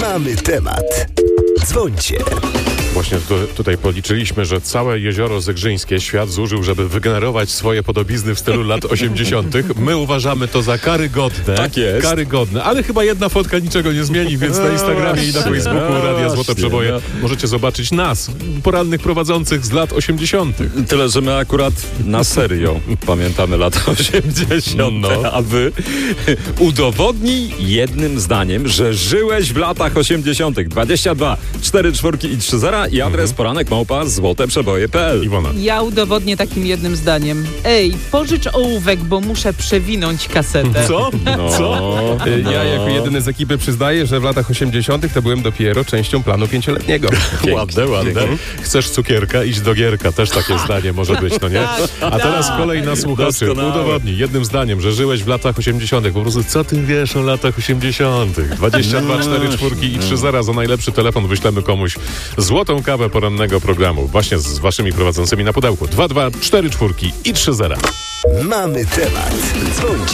Mamy temat. Dzwońcie. Właśnie tutaj policzyliśmy, że całe jezioro Zegrzyńskie świat zużył, żeby wygenerować swoje podobizny w stylu lat 80. My uważamy to za karygodne. Tak jest. Karygodne, ale chyba jedna fotka niczego nie zmieni, więc na Instagramie i na Facebooku Radia Złote Przeboje możecie zobaczyć nas, porannych prowadzących z lat 80. Tyle, że my akurat na serio pamiętamy lata 80. A wy udowodnij jednym zdaniem, że żyłeś w latach 80. 22 4 4 i 3 0 i adres poranek@złoteprzeboje.pl. Iwona. Ja udowodnię takim jednym zdaniem. Ej, pożycz ołówek, bo muszę przewinąć kasetę. Co? Co? Ja jako jedyny z ekipy przyznaję, że w latach 80. to byłem dopiero częścią planu 5-letniego. Ładne, ładne. Chcesz cukierka? Idź do Gierka. Też takie zdanie może być, no nie? A teraz kolej na słuchaczy. Doskonałe. Udowodnij jednym zdaniem, że żyłeś w latach 80. Po prostu co ty wiesz o latach 80. 22 4 4 i 3 0 za najlepszy telefon wyślemy komuś złotą kawę porannego programu. Właśnie z waszymi prowadzącymi na pudełku. 2 2 4 4 i 3 0. Mamy temat. Dzwońcie.